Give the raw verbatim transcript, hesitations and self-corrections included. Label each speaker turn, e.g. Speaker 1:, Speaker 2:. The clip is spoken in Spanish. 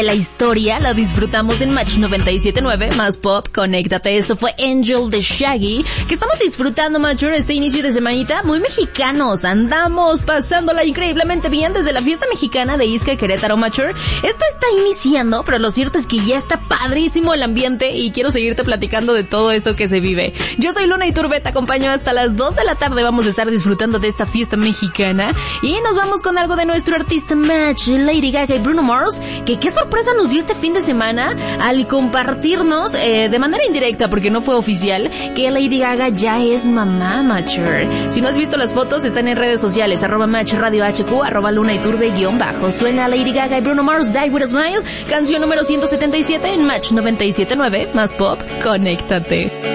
Speaker 1: La historia la disfrutamos en Match noventa y siete punto nueve, más pop, conéctate. Esto fue Angel de Shaggy, que estamos disfrutando, Matcher, este inicio de semanita muy mexicanos. Andamos pasándola increíblemente bien desde la fiesta mexicana de Ixca, Querétaro, Matcher. Esto está iniciando, pero lo cierto es que ya está padrísimo el ambiente y quiero seguirte platicando de todo esto que se vive. Yo soy Luna Iturbe, te acompaño hasta las dos de la tarde. Vamos a estar disfrutando de esta fiesta mexicana y nos vamos con algo de nuestro artista Match, Lady Gaga y Bruno Mars, que qué sorpresa nos dio este fin de semana al compartirnos eh, de manera indirecta, porque no fue oficial, que Lady Gaga ya es mamá, Matcher. Si no has visto las fotos, están en redes sociales, arroba Match Radio H Q, arroba Luna Iturbe guión bajo. Suena Lady Gaga y Bruno Mars, Die With A Smile, canción número ciento setenta y siete en Match noventa y siete punto nueve, más pop, conéctate.